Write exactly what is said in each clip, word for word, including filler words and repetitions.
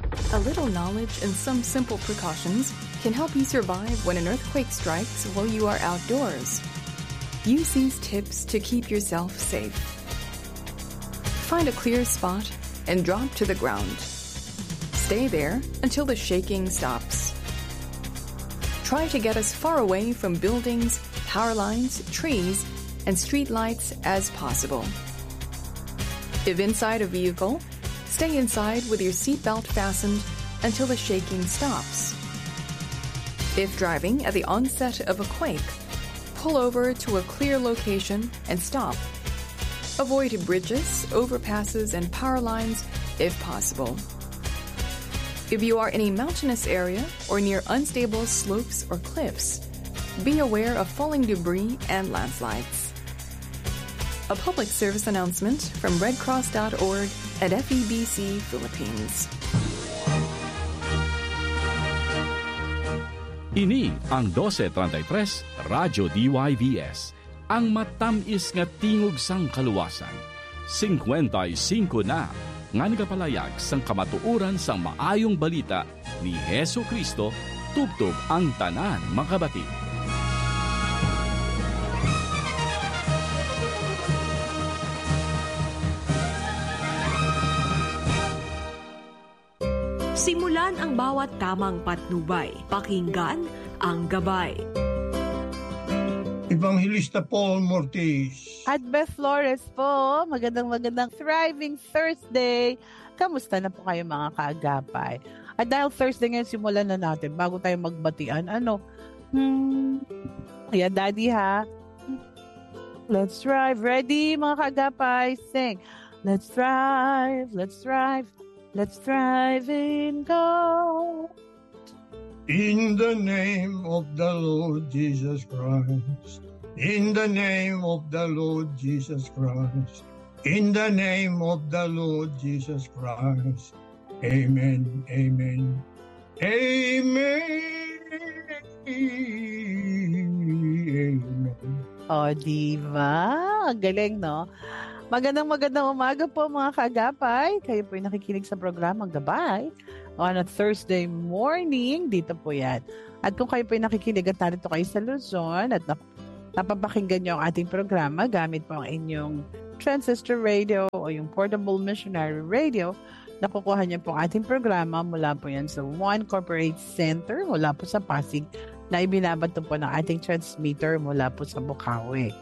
A little knowledge and some simple precautions can help you survive when an earthquake strikes while you are outdoors. Use these tips to keep yourself safe. Find a clear spot and drop to the ground. Stay there until the shaking stops. Try to get as far away from buildings, power lines, trees, and street lights as possible. If inside a vehicle, stay inside with your seatbelt fastened until the shaking stops. If driving at the onset of a quake, pull over to a clear location and stop. Avoid bridges, overpasses, and power lines if possible. If you are in a mountainous area or near unstable slopes or cliffs, be aware of falling debris and landslides. A public service announcement from red cross dot org at F E B C Philippines. Ini ang twelve thirty-three Radyo D Y V S, ang matamis nga tingog sang kaluwasan. fifty-five na nga nagapalayag sang kamatuuran sang maayong balita ni Hesu Kristo tubtob ang tanan makabati. Simulan ang bawat tamang patnubay. Pakinggan ang gabay. Evangelista Paul Mortis. At Beth Flores po. Magandang magandang thriving Thursday. Kamusta na po kayo mga kaagapay? At dahil Thursday ngayon, simulan na natin bago tayo magbatian. Ano? Hmm. Kaya daddy ha. Let's thrive. Ready mga kaagapay? Sing. Let's thrive. Let's thrive. Let's thrive in God. In the name of the Lord Jesus Christ. In the name of the Lord Jesus Christ. In the name of the Lord Jesus Christ. Amen. Amen. Amen. Amen. O, diba? Ang galing, no? Magandang magandang umaga po mga kaagapay. Kayo po ay nakikinig sa programang Gabay on a Thursday morning. Dito po yan. At kung kayo po ay nakikinig at narito kayo sa Luzon at nap- napapakinggan nyo ang ating programa gamit po ang inyong transistor radio o yung portable missionary radio, nakukuha nyo po ang ating programa mula po yan sa One Corporate Center mula po sa Pasig na ibinabato po ng ating transmitter mula po sa Bukawi.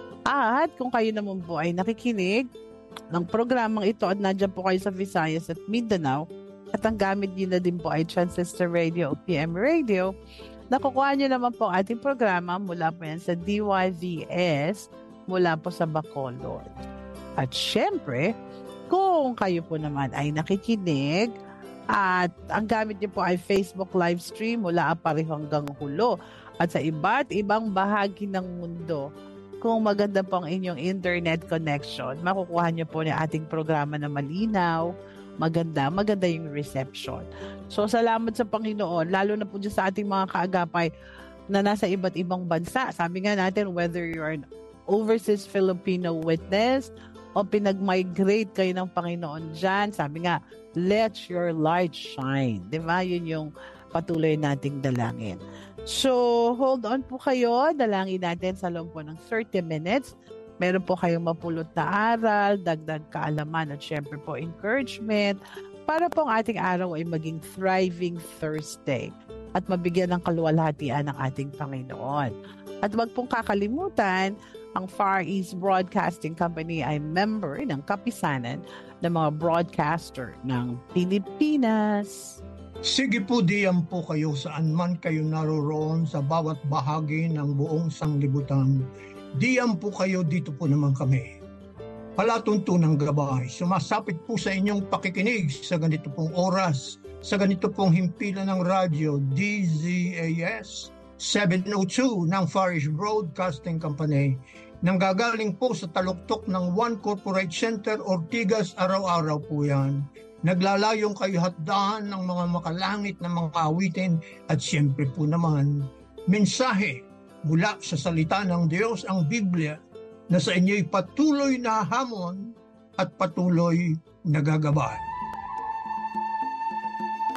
At kung kayo naman po ay nakikinig ng programang ito at nandiyan po kayo sa Visayas at Mindanao at ang gamit nyo na din po ay transistor radio o P M radio, nakukuha nyo naman po ang ating programa mula po yan sa D Y V S mula po sa Bacolod. At syempre, kung kayo po naman ay nakikinig at ang gamit nyo po ay Facebook live stream mula Aparejo hanggang Hulo at sa iba't ibang bahagi ng mundo, kung maganda po ang inyong internet connection, makukuha niyo po ng ating programa na malinaw, maganda, maganda yung reception. So, salamat sa Panginoon, lalo na po dyan sa ating mga kaagapay na nasa iba't ibang bansa. Sabi nga natin, whether you're an overseas Filipino witness o pinag-migrate kayo ng Panginoon dyan, sabi nga, let your light shine. Diba? Yun yung patuloy nating dalangin. So, hold on po kayo. Dalangin natin sa loob po ng thirty minutes. Meron po kayong mapulot na aral, dagdag kaalaman at syempre po encouragement para po ang ating araw ay maging thriving Thursday at mabigyan ng kaluwalhatian ng ating Panginoon. At wag pong kakalimutan, ang Far East Broadcasting Company ay member ng kapisanan ng mga broadcaster ng Pilipinas. Sige po, diyan po kayo saan man kayo naroroon sa bawat bahagi ng buong sanglibutan. Diyan po kayo, dito po naman kami. Palatuntunang Gabay, sumasapit po sa inyong pakikinig sa ganito pong oras, sa ganito pong himpilan ng radyo, D Z A S seven oh two ng Far East Broadcasting Company, nang gagaling po sa taluktok ng One Corporate Center, Ortigas, araw-araw po yan. Naglalayong kayo hatdaan ng mga makalangit na mga awitin at siyempre po naman, mensahe mula sa salita ng Diyos, ang Biblia, na sa inyo'y patuloy na hamon at patuloy na gagabay.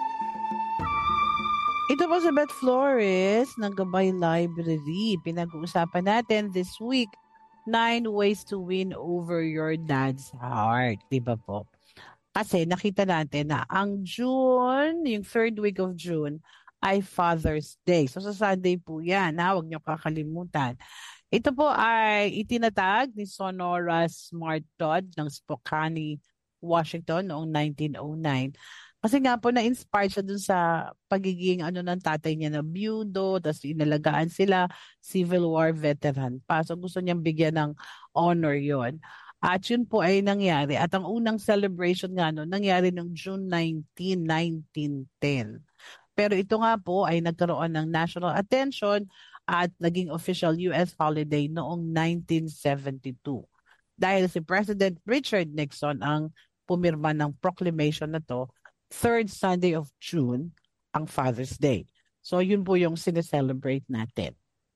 Ito po si Beth Flores ng Gabay Library. Pinag-uusapan natin this week, nine ways to win over your dad's heart. Diba po? Kasi nakita natin na ang June, yung third week of June, ay Father's Day. So sa Sunday po yan, ha? Huwag niyo kakalimutan. Ito po ay itinatag ni Sonora Smart Todd ng Spokane, Washington noong nineteen oh nine. Kasi nga po na-inspired siya dun sa pagiging ano ng tatay niya na byudo, tapos inalagaan sila, Civil War veteran pa. So gusto niyang bigyan ng honor yon. At yun po ay nangyari. At ang unang celebration nga no, nangyari noong June nineteenth, nineteen ten. Pero ito nga po ay nagkaroon ng national attention at naging official U S holiday noong nineteen seventy-two. Dahil si President Richard Nixon ang pumirma ng proclamation na to, third Sunday of June, ang Father's Day. So, yun po yung sineselebrate natin.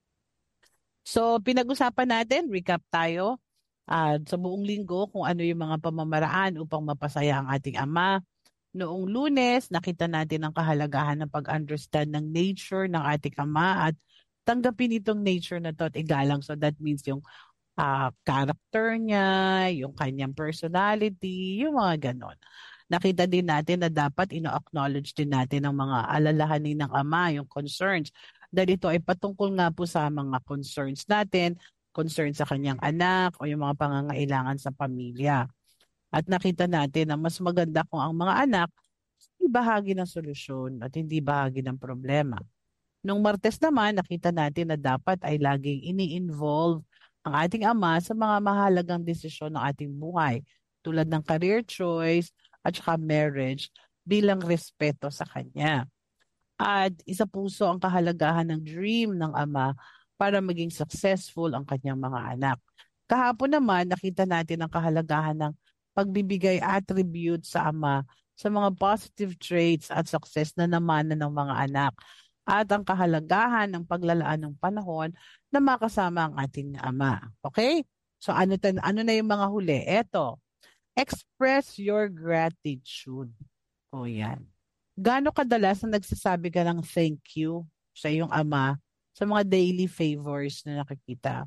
So, pinag-usapan natin, recap tayo uh, sa buong linggo kung ano yung mga pamamaraan upang mapasaya ang ating ama. Noong Lunes, nakita natin ang kahalagahan ng pag-understand ng nature ng ating ama at tanggapin itong nature na to at igalang. So, that means yung uh, character niya, yung kanyang personality, yung mga ganon. Nakita din natin na dapat ino-acknowledge din natin ang mga alalahanin ng ama, yung concerns. Dahil ito ay patungkol nga po sa mga concerns natin, concerns sa kanyang anak o yung mga pangangailangan sa pamilya. At nakita natin na mas maganda kung ang mga anak hindi bahagi ng solusyon at hindi bahagi ng problema. Nung Martes naman, nakita natin na dapat ay laging ini-involve ang ating ama sa mga mahalagang desisyon ng ating buhay tulad ng career choice, at saka marriage bilang respeto sa kanya. At isa puso ang kahalagahan ng dream ng ama para maging successful ang kanyang mga anak. Kahapon naman, nakita natin ang kahalagahan ng pagbibigay attribute sa ama sa mga positive traits at success na namanan ng mga anak at ang kahalagahan ng paglalaan ng panahon na makasama ang ating ama. Okay? So ano, ano na yung mga huli? Eto. Express your gratitude. O yan. Gaano kadalas na nagsasabi ka ng thank you sa iyong ama sa mga daily favors na nakikita?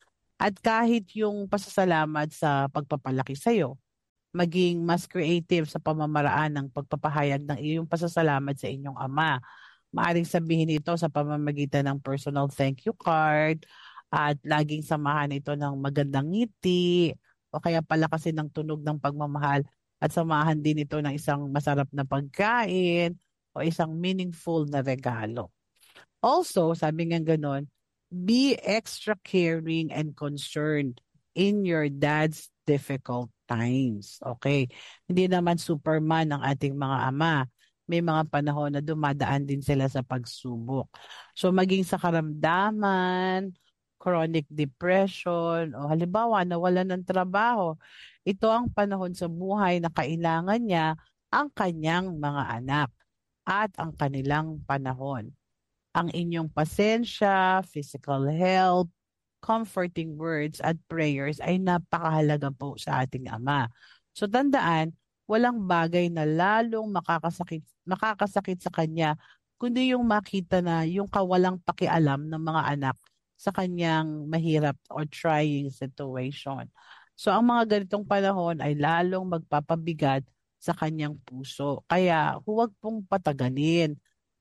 At kahit yung pasasalamat sa pagpapalaki sa iyo, maging mas creative sa pamamaraan ng pagpapahayag ng iyong pasasalamat sa inyong ama. Maaring sabihin ito sa pamamagitan ng personal thank you card at laging samahan ito ng magandang ngiti, o kaya palakasin ng tunog ng pagmamahal at samahan din ito ng isang masarap na pagkain o isang meaningful na regalo. Also, sabi nga ganon, be extra caring and concerned in your dad's difficult times. Okay? Hindi naman Superman ang ating mga ama. May mga panahon na dumadaan din sila sa pagsubok. So, maging sa karamdaman, chronic depression, o halimbawa nawalan ng trabaho. Ito ang panahon sa buhay na kailangan niya ang kanyang mga anak at ang kanilang panahon. Ang inyong pasensya, physical health, comforting words at prayers ay napakahalaga po sa ating ama. So tandaan, walang bagay na lalong makakasakit, makakasakit sa kanya kundi yung makita na yung kawalang pakialam ng mga anak sa kanyang mahirap or trying situation. So ang mga ganitong panahon ay lalong magpapabigat sa kanyang puso. Kaya huwag pong patagalin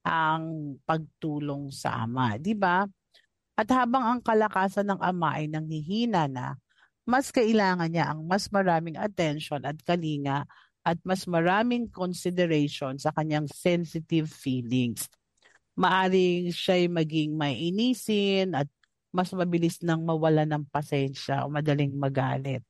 ang pagtulong sa ama, di ba? At habang ang kalakasan ng ama ay nanghihina na, mas kailangan niya ang mas maraming attention at kalinga at mas maraming consideration sa kanyang sensitive feelings. Maaring siya'y maging mainisin at mas mabilis nang mawala ng pasensya o madaling magalit.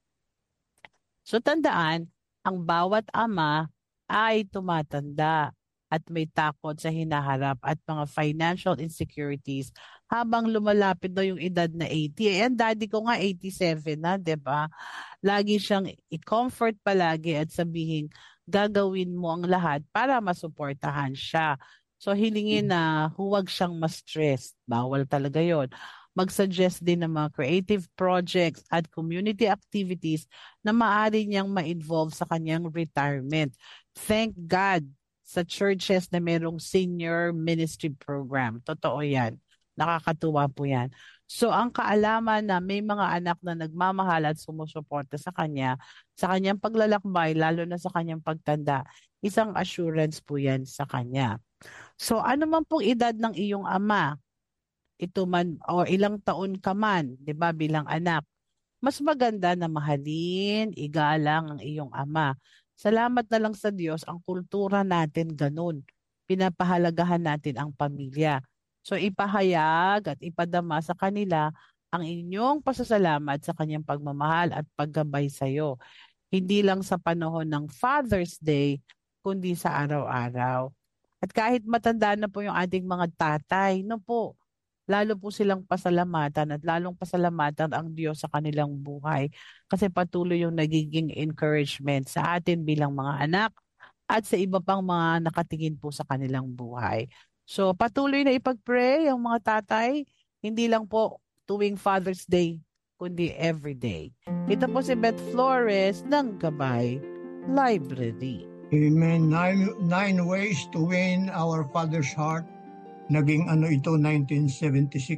So tandaan, ang bawat ama ay tumatanda at may takot sa hinaharap at mga financial insecurities habang lumalapit na yung edad na eighty. Eh, ang daddy ko nga eighty-seven na, di ba? Lagi siyang i-comfort palagi at sabihin, gagawin mo ang lahat para masuportahan siya. So hilingin na huwag siyang ma-stress. Bawal talaga yon. Mag-suggest din ng mga creative projects at community activities na maaari niyang ma-involve sa kanyang retirement. Thank God sa churches na merong senior ministry program. Totoo yan. Nakakatuwa po yan. So ang kaalaman na may mga anak na nagmamahal at sumusuporta sa kanya, sa kanyang paglalakbay, lalo na sa kanyang pagtanda, isang assurance po yan sa kanya. So ano man pong edad ng iyong ama, ito man o ilang taon ka man, 'di ba, bilang anak, mas maganda na mahalin, igalang ang iyong ama. Salamat na lang sa Diyos, ang kultura natin ganun. Pinapahalagahan natin ang pamilya. So ipahayag at ipadama sa kanila ang inyong pasasalamat sa kanyang pagmamahal at paggabay sa iyo. Hindi lang sa panahon ng Father's Day, kundi sa araw-araw. At kahit matanda na po yung ating mga tatay, no po, lalo po silang pasalamatan at lalong pasalamatan ang Diyos sa kanilang buhay kasi patuloy yung nagiging encouragement sa atin bilang mga anak at sa iba pang mga nakatingin po sa kanilang buhay. So patuloy na ipag-pray ang mga tatay, hindi lang po tuwing Father's Day, kundi every day. Ito po si Beth Flores ng Gabay Library. Amen. Nine, nine ways to win our Father's heart. Naging ano ito, nineteen seventy-six.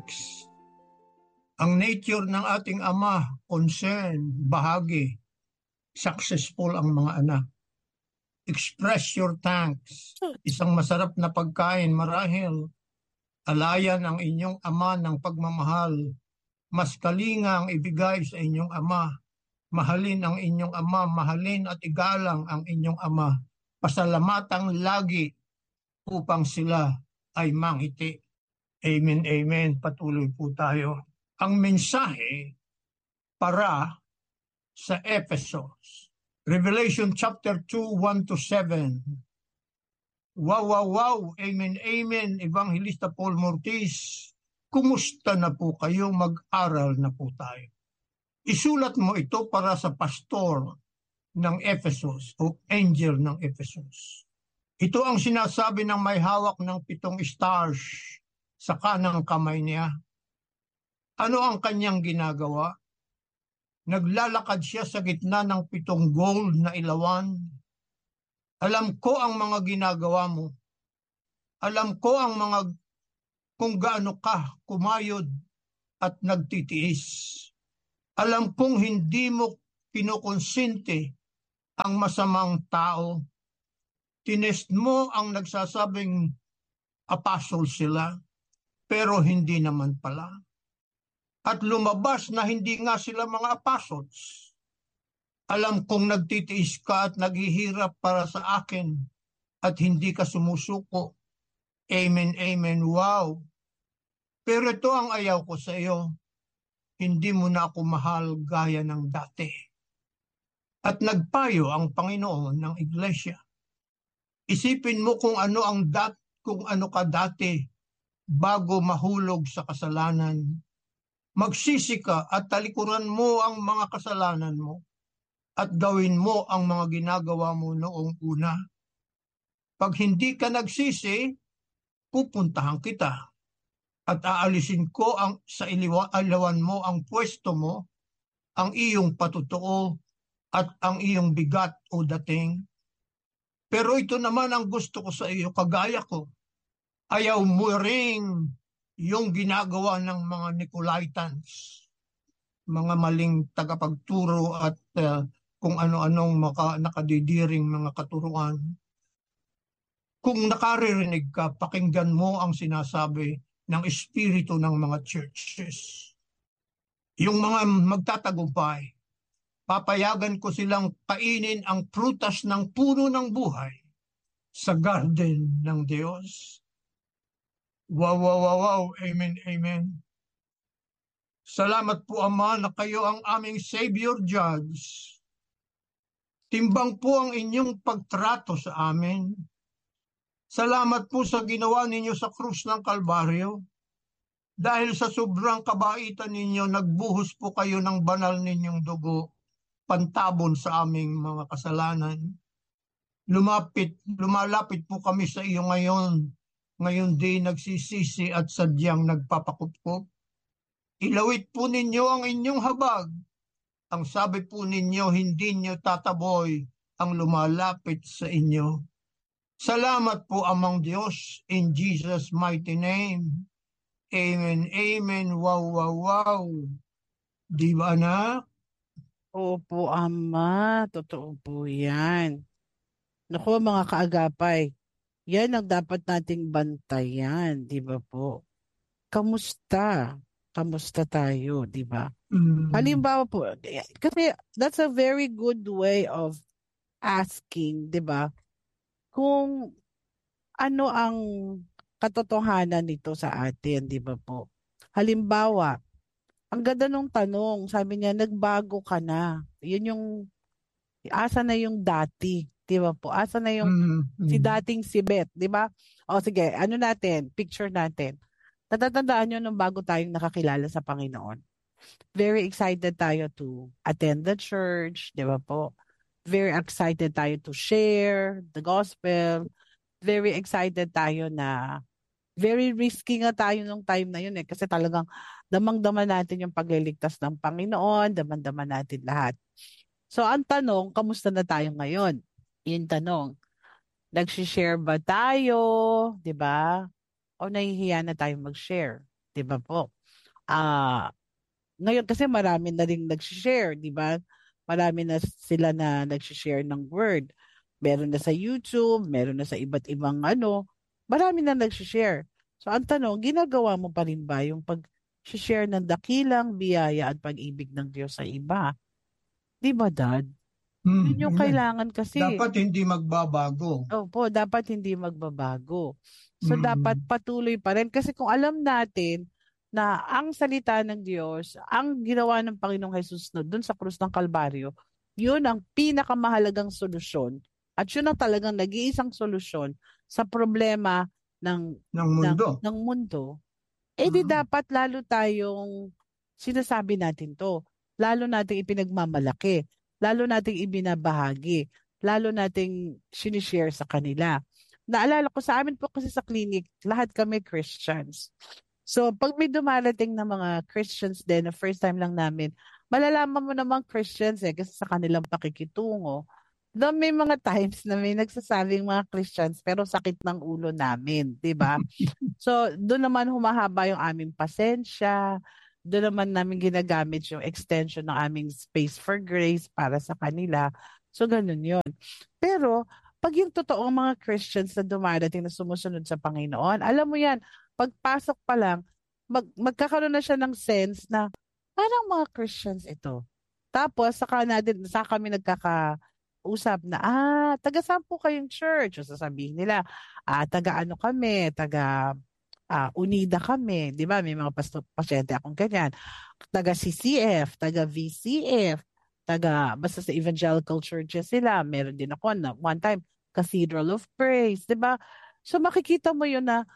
Ang nature ng ating ama, concern, bahagi, successful ang mga anak. Express your thanks. Isang masarap na pagkain, marahil. Alayan ang inyong ama ng pagmamahal. Mas kalinga ang ibigay sa inyong ama. Mahalin ang inyong ama, mahalin at igalang ang inyong ama. Pasalamatang lagi upang sila ay mangiti. Amen, amen. Patuloy po tayo. Ang mensahe para sa Ephesus. Revelation chapter two, one to seven. Wow, wow, wow. Amen, amen. Evangelista Paul Mortis. Kumusta na po kayo? Mag-aral na po tayo. Isulat mo ito para sa pastor ng Ephesus o angel ng Ephesus. Ito ang sinasabi ng may hawak ng pitong stars sa kanang kamay niya. Ano ang kanyang ginagawa? Naglalakad siya sa gitna ng pitong gold na ilawan. Alam ko ang mga ginagawa mo. Alam ko ang mga kung gaano ka kumayod at nagtitiis. Alam kong hindi mo kinukonsente ang masamang tao. Tinest mo ang nagsasabing apostle sila, pero hindi naman pala. At lumabas na hindi nga sila mga apostles. Alam kong nagtitiis ka at naghihirap para sa akin at hindi ka sumusuko. Amen, amen, wow. Pero ito ang ayaw ko sa iyo. Hindi mo na ako mahal gaya ng dati. At nagpayo ang Panginoon ng Iglesia. Isipin mo kung ano ang dat kung ano ka dati bago mahulog sa kasalanan. Magsisi ka at talikuran mo ang mga kasalanan mo at gawin mo ang mga ginagawa mo noong una. Pag hindi ka nagsisi, pupuntahan kita at aalisin ko ang sa ilawan mo ang pwesto mo, ang iyong patutuo at ang iyong bigat o dating. Pero ito naman ang gusto ko sa iyo, kagaya ko. Ayaw mo ring yung ginagawa ng mga Nicolaitans, mga maling tagapagturo at uh, kung ano-anong maka, nakadidiring mga katuruan. Kung nakaririnig ka, pakinggan mo ang sinasabi ng espiritu ng mga churches. Yung mga magtatagumpay, papayagan ko silang kainin ang prutas ng puno ng buhay sa garden ng Diyos. Wow, wow, wow, wow. Amen, amen. Salamat po, Ama, na kayo ang aming Savior Judge. Timbang po ang inyong pagtrato sa amin. Salamat po sa ginawa ninyo sa krus ng Kalbaryo. Dahil sa sobrang kabaitan ninyo, nagbuhos po kayo ng banal ninyong dugo, pantabon sa aming mga kasalanan. Lumapit, lumalapit po kami sa iyo ngayon. Ngayon din nagsisisi at sadyang nagpapakupkup. Ilawit po ninyo ang inyong habag. Ang sabi po ninyo, hindi nyo tataboy ang lumalapit sa inyo. Salamat po, Amang Diyos, in Jesus' mighty name. Amen, amen, wow, wow, wow. Di ba, anak? Opo, Ama. Totoo po yan. Naku, mga kaagapay, yan ang dapat nating bantayan, di ba po? Kamusta? Kamusta tayo, di ba? Mm. Halimbawa po, eh, kasi that's a very good way of asking, di ba? Kung ano ang katotohanan nito sa atin, di ba po? Halimbawa, ang ganda nung tanong, sabi niya, nagbago ka na. Yun yung, asa na yung dati, di ba po? Asa na yung Mm, si mm. dating si Beth, di ba? O sige, ano natin, picture natin. Natatandaan nyo nung bago tayong nakakilala sa Panginoon. Very excited tayo to attend the church, di ba po? Very excited tayo to share the gospel. Very excited tayo na very risky nga tayo nung time na yun eh. Kasi talagang damang-daman natin yung pagliligtas ng Panginoon, damang-daman natin lahat. So ang tanong, kamusta na tayo ngayon? Yung tanong, nag-share ba tayo? Di ba? O nahihiya na tayo mag-share? Di ba po? Ah, ngayon kasi marami na rin nag-share, di ba? Marami na sila na nag-share ng word. Meron na sa YouTube, meron na sa iba't ibang ano, marami na nag-share. So ang tanong, ginagawa mo pa rin ba yung pag-share ng dakilang biyaya at pag-ibig ng Diyos sa iba? Di ba, Dad? Mm, Yun yung amen. kailangan kasi. Dapat hindi magbabago. Opo, dapat hindi magbabago. So dapat Mm. patuloy pa rin. Kasi kung alam natin na ang salita ng Diyos, ang ginawa ng Panginoong Jesus na dun sa krus ng Kalbaryo, yun ang pinakamahalagang solusyon. At yun ang talagang nag-iisang solusyon sa problema ng, Ng ng, mundo. ng mundo. Eh di Mm. dapat lalo tayong sinasabi natin to. Lalo nating ipinagmamalaki. Lalo nating ibinabahagi. Lalo nating sinishare sa kanila. Naalala ko sa amin po kasi sa clinic, lahat kami Christians. So, pag may dumarating na mga Christians din, na first time lang namin, malalaman mo namang Christians eh, kasi sa kanilang pakikitungo. Though may mga times na may nagsasabing mga Christians, pero sakit ng ulo namin, di ba? So, doon naman humahaba yung aming pasensya, doon naman namin ginagamit yung extension ng aming space for grace para sa kanila. So, ganun yun. Pero, pag yung totoong mga Christians na dumarating na sumusunod sa Panginoon, alam mo yan, pagpasok pa lang, mag, magkakaroon na siya ng sense na parang mga Christians ito. Tapos, saka, natin, saka kami nagkakausap na, ah, taga saan po kayong church? O sasabihin nila, ah, taga ano kami, taga ah, Unida kami. Di ba? May mga pasto, pasyente akong ganyan. Taga C C F, taga V C F, taga, basta sa evangelical churches sila. Meron din ako na one time, Cathedral of Praise. Di ba? So makikita mo yun na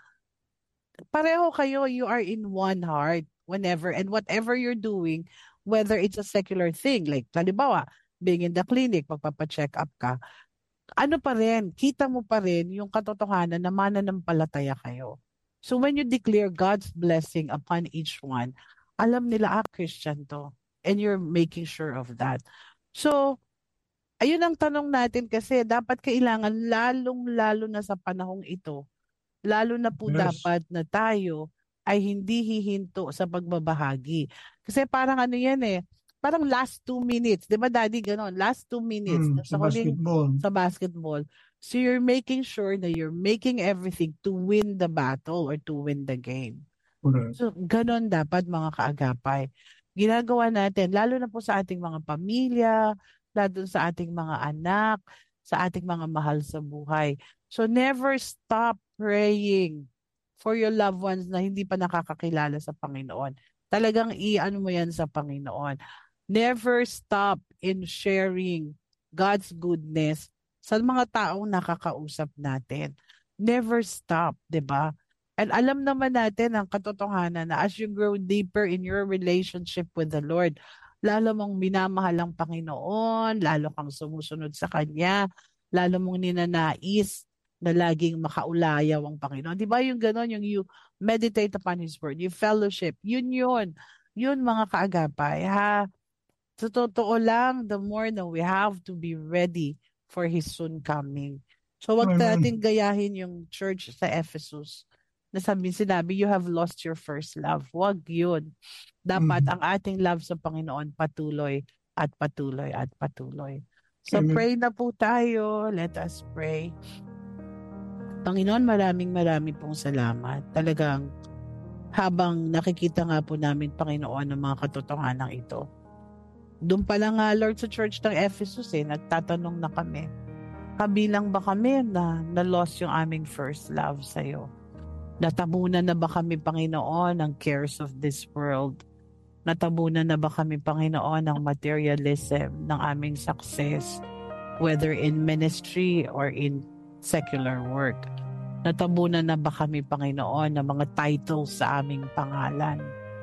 pareho kayo, you are in one heart whenever and whatever you're doing, whether it's a secular thing, like halimbawa, being in the clinic, magpapacheck up ka, ano pa rin, kita mo pa rin yung katotohanan na mananampalataya kayo. So when you declare God's blessing upon each one, alam nila, ah, Christian to. And you're making sure of that. So, ayun ang tanong natin kasi dapat kailangan lalong-lalo na sa panahong ito, lalo na po Yes. dapat na tayo ay hindi hihinto sa pagbabahagi. Kasi parang ano yan eh, parang last two minutes. Di ba, Daddy, ganon? Last two minutes. Mm, sa sa huling, basketball. sa basketball. So you're making sure na you're making everything to win the battle or to win the game. Correct. So ganon dapat mga kaagapay. Ginagawa natin, lalo na po sa ating mga pamilya, lalo sa ating mga anak, sa ating mga mahal sa buhay. So never stop praying for your loved ones na hindi pa nakakakilala sa Panginoon. Talagang i-ano mo yan sa Panginoon. Never stop in sharing God's goodness sa mga taong nakakausap natin. Never stop, 'di ba? And alam naman natin ang katotohanan na as you grow deeper in your relationship with the Lord, lalo mong minamahal ang Panginoon, lalo kang sumusunod sa Kanya, lalo mong ninanais na laging makaulayaw ang Panginoon. Di ba yung gano'n, yung you meditate upon His Word, you fellowship, yun yun. Yun mga kaagapay, ha? Sa totoo lang, the more na we have to be ready for His soon coming. So wag Amen. natin gayahin yung church sa Ephesus na sabi, sinabi, you have lost your first love. Wag yun. Dapat Mhm. ang ating love sa Panginoon patuloy at patuloy at patuloy. So Amen. pray na po tayo. Let us pray. Panginoon, maraming maraming pong salamat. Talagang habang nakikita nga po namin, Panginoon, ang mga katotohanan ito. Doon pala nga, Lord, sa church ng Ephesus, eh, nagtatanong na kami, kabilang ba kami na na-lost yung aming first love sa'yo? Natabunan na ba kami, Panginoon, ng cares of this world? Natabunan na ba kami, Panginoon, ng materialism, ng aming success, whether in ministry or in secular work? Natabunan na ba kami, Panginoon, ng mga titles sa aming pangalan?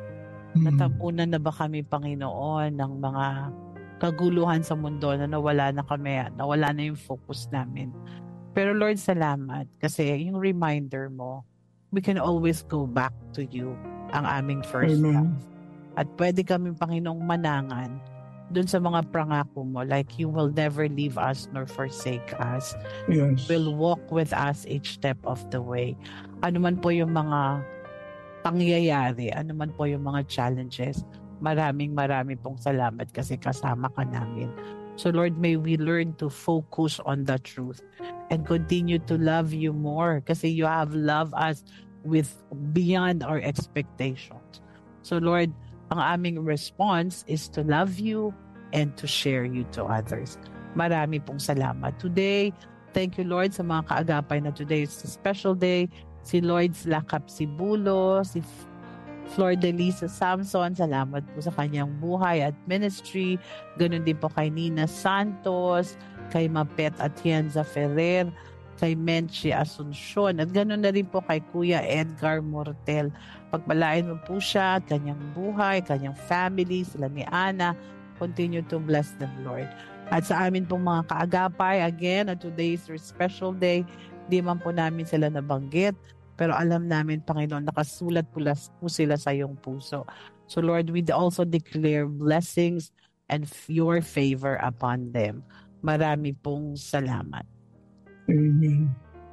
Natabunan na ba kami, Panginoon, ng mga kaguluhan sa mundo na nawala na kami, nawala na yung focus namin? Pero Lord, salamat kasi yung reminder mo, we can always go back to you, ang aming first Amen. love. At pwede kami, Panginoong, manangan dun sa mga prangako mo, like you will never leave us nor forsake us. Yes. Will walk with us each step of the way. Ano man po yung mga pangyayari, ano man po yung mga challenges, maraming maraming pong salamat kasi kasama ka namin. So Lord, may we learn to focus on the truth and continue to love you more kasi you have loved us with beyond our expectations. So Lord, ang aming response is to love you and to share you to others. Marami pong salamat. Today, thank you Lord sa mga kaagapay na today is a special day. Si Lloyd's Lakap Sibulo, si Flor Delisa Samson, salamat po sa kanyang buhay at ministry. Ganun din po kay Nina Santos, kay Mapet Atienza Ferrer, kay Menchi Asuncion, at ganun na rin po kay Kuya Edgar Mortel. Pagpalain mo po siya, kanyang buhay, kanyang family, sila ni Ana. Continue to bless them, Lord. At sa amin pong mga kaagapay, again, at today is your special day. Di man po namin sila nabanggit, pero alam namin, Panginoon, nakasulat po, po sila sa iyong puso. So Lord, we also declare blessings and your favor upon them. Marami pong salamat. Amen.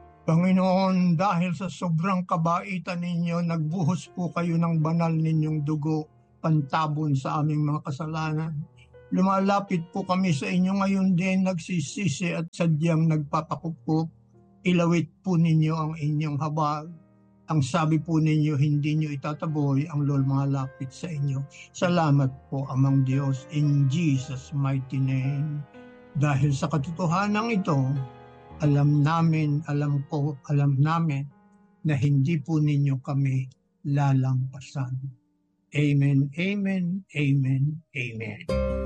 Panginoon, dahil sa sobrang kabaitan ninyo, nagbuhos po kayo ng banal ninyong dugo, pantabon sa aming mga kasalanan. Lumalapit po kami sa inyo ngayon din, nagsisisi at sadyang nagpapakupok. Ilawit po ninyo ang inyong habag. Ang sabi po ninyo, hindi nyo itataboy ang lumalapit sa inyo. Salamat po, Amang Diyos, in Jesus' mighty name. Dahil sa katotohanan ito, alam namin, alam ko, alam namin na hindi po ninyo kami lalampasan. Amen, amen, amen, amen.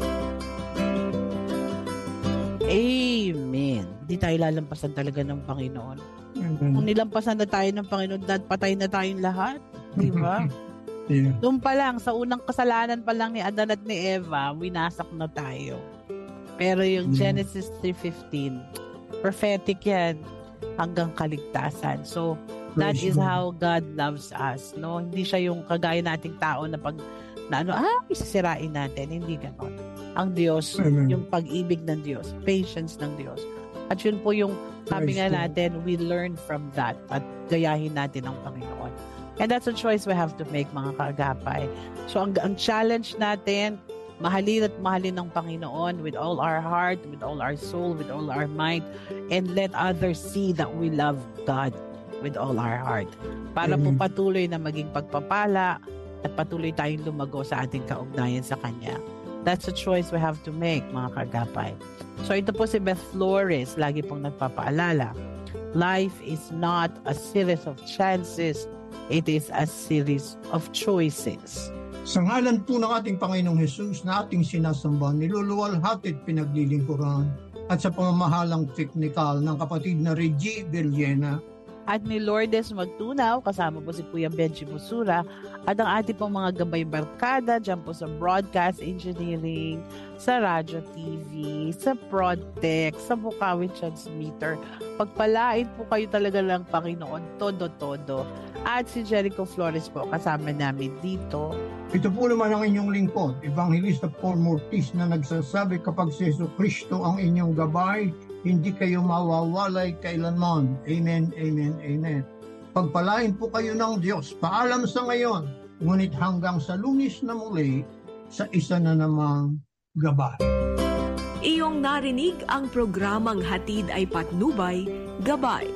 Amen. Hindi tayo lalampasan talaga ng Panginoon. Amen. Kung nilampasan na tayo ng Panginoon, dad, patay na tayong lahat. Di ba? Yeah. Doon pa lang, sa unang kasalanan pa lang ni Adan at ni Eva, winasak na tayo. Pero yung Yeah. Genesis three fifteen, prophetic yan hanggang kaligtasan. So, that Praise is God. how God loves us. No, hindi siya yung kagaya nating tao na pag na ano, ah, isisirain natin. Hindi ganon. Ang Diyos, Amen. yung pag-ibig ng Diyos, patience ng Diyos. At yun po yung sabi Praise nga God. natin, we learn from that at gayahin natin ang Panginoon. And that's a choice we have to make, mga kaagapay. So, ang, ang challenge natin, mahalin at mahalin ng Panginoon with all our heart, with all our soul, with all our mind, and let others see that we love God with all our heart. Para po Amen. patuloy na maging pagpapala at patuloy tayong lumago sa ating kaugnayan sa Kanya. That's a choice we have to make, mga kagapay. So ito po si Beth Flores, lagi pong nagpapaalala. Life is not a series of chances, it is a series of choices. Sa ngalan po ng ating Panginoong Hesus na ating sinasamba, niluluwalhati at pinaglilingkuran at sa pamamahalang teknikal ng kapatid na Reggie Villena At ni Lourdes Magtunaw, kasama po si Kuya Benji Busura, at ang ating pong mga gabay barkada dyan po sa broadcast engineering, sa radyo T V, sa Prodtech, sa Bukawi Transmitter. Pagpalain po kayo talaga ng Panginoon, todo-todo. At si Jericho Flores po, kasama namin dito. Ito po naman ang inyong lingkod, Evangelista Paul Mortis, na nagsasabi kapag si Jesu Kristo ang inyong gabay, hindi kayo mawawalay kailanman. Amen, amen, amen. Pagpalain po kayo ng Diyos. Paalam sa ngayon, ngunit hanggang sa Lunes na muli, sa isa na namang gabay. Iyong narinig ang programang Hatid ay Patnubay, Gabay.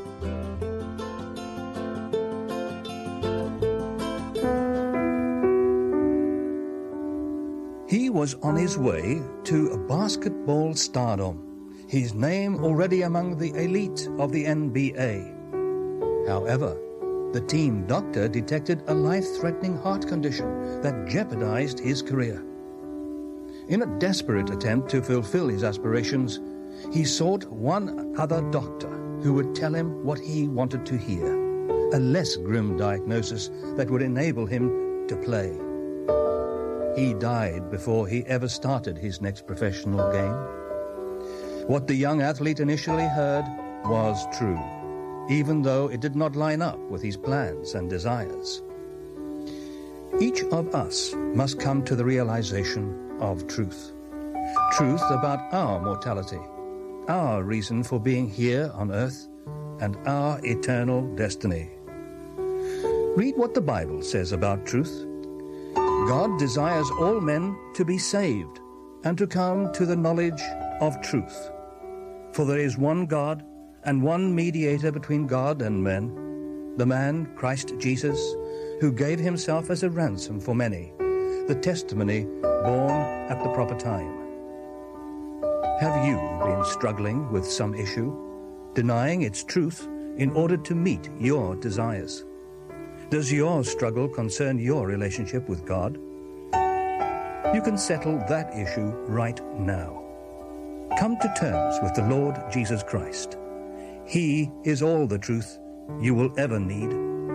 He was on his way to a basketball stardom, his name already among the elite of the N B A. However, the team doctor detected a life-threatening heart condition that jeopardized his career. In a desperate attempt to fulfill his aspirations, he sought one other doctor who would tell him what he wanted to hear, a less grim diagnosis that would enable him to play. He died before he ever started his next professional game. What the young athlete initially heard was true, even though it did not line up with his plans and desires. Each of us must come to the realization of truth. Truth about our mortality, our reason for being here on earth, and our eternal destiny. Read what the Bible says about truth. God desires all men to be saved and to come to the knowledge of truth. For there is one God and one mediator between God and men, the man Christ Jesus, who gave himself as a ransom for many, the testimony born at the proper time. Have you been struggling with some issue, denying its truth in order to meet your desires? Does your struggle concern your relationship with God? You can settle that issue right now. Come to terms with the Lord Jesus Christ. He is all the truth you will ever need.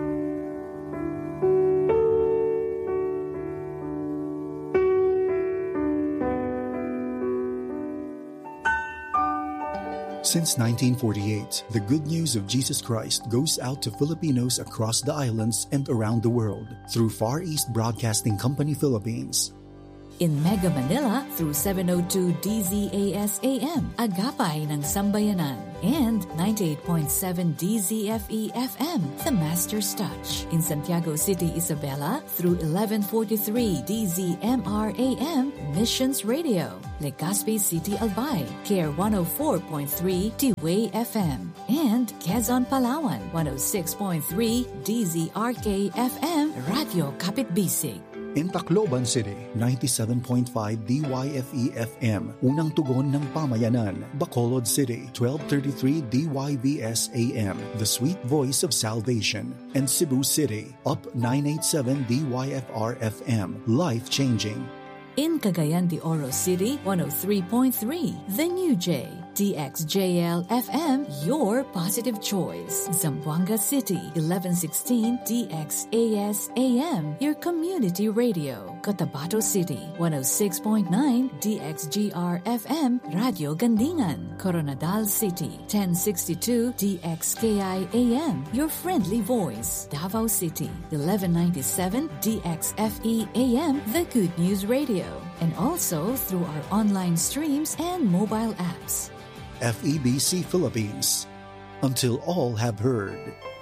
Since nineteen forty-eight, the good news of Jesus Christ goes out to Filipinos across the islands and around the world through Far East Broadcasting Company Philippines. In Mega Manila through seven oh two D Z A S A M, Agapay ng Sambayanan, and ninety-eight point seven D Z F E F M, The Master's Touch. In Santiago City, Isabela through eleven forty-three D Z M R A M, Missions Radio. Legazpi City, Albay, Care one oh four point three T-Way F M, and Quezon, Palawan, one oh six point three D Z R K F M, Radio Kapitbisig. In Tacloban City, ninety-seven point five D Y F E F M, Unang Tugon ng Pamayanan. Bacolod City, twelve thirty-three D Y V S A M, The Sweet Voice of Salvation. And Cebu City, Up nine eighty-seven D Y F R F M, Life Changing. In Cagayan de Oro City, one oh three point three, The New J, D X J L F M, your positive choice. Zamboanga City, eleven sixteen D X A S A M, your community radio. Cotabato City, one oh six point nine D X G R F M, Radio Gandingan. Coronadal City, ten sixty-two D X K I A M, your friendly voice. Davao City, eleven ninety-seven D X F E A M, the Good News Radio. And also through our online streams and mobile apps. F E B C Philippines, until all have heard.